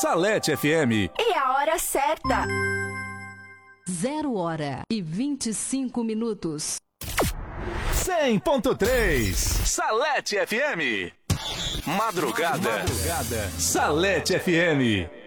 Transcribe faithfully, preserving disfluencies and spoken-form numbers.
Salete F M. E a hora certa. Zero hora e vinte e cinco minutos. cem ponto três. Salete F M. Madrugada. Madrugada. Salete F M.